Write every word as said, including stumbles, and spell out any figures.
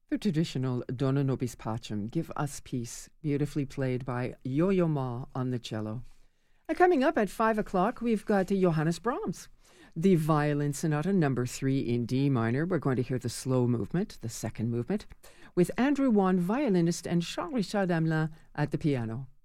The traditional Donna Nobis Pacem, Give Us Peace, beautifully played by Yo-Yo Ma on the cello. And coming up at five o'clock, we've got Johannes Brahms, the Violin Sonata number three in D minor. We're going to hear the slow movement, the second movement, with Andrew Wan, violinist, and Jean-Richard Hamelin at the piano.